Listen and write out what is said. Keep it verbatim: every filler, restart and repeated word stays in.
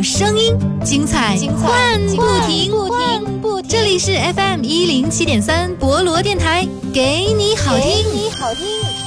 声音，精彩换不停。这里是 F M 一零七点三博罗电台，给你好听。 给你好听。